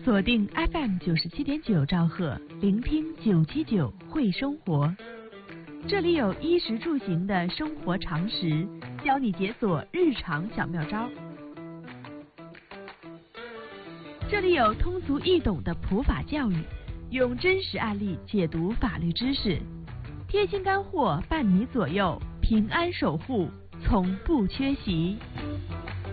锁定 FM 97.9兆赫，聆听979会生活。这里有衣食住行的生活常识，教你解锁日常小妙招。这里有通俗易懂的普法教育，用真实案例解读法律知识，贴心干货伴你左右，平安守护从不缺席。